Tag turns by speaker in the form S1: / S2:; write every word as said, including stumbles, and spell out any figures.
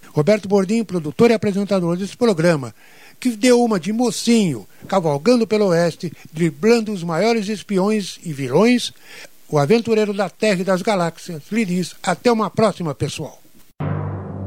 S1: Roberto Bordim, produtor e apresentador desse programa, que deu uma de mocinho, cavalgando pelo oeste, driblando os maiores espiões e vilões, o aventureiro da Terra e das Galáxias lhe diz até uma próxima, pessoal.